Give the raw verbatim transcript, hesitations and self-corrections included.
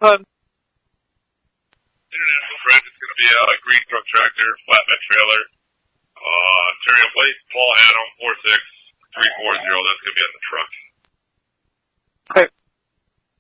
Bud? International Friend is going to be a green truck tractor, flatbed trailer. Uh, Ontario plate, Paul Adam, four six three four zero. That's going to be on the truck. Okay.